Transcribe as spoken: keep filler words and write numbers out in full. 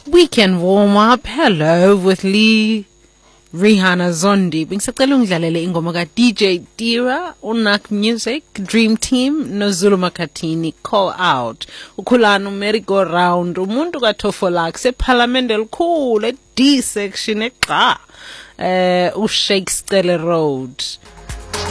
Weekend warm up. Hello with Lee Rihanna Zondi. Bengisacela ungidlalele ingoma ka D J Tira, Unak Music, Dream Team, no Zulu Makhathini, Call Out. Ukhulana merry go round. Umuntu kaTofolak se parliament elikhulu e D section eqa. Eh u Shakespeare Road.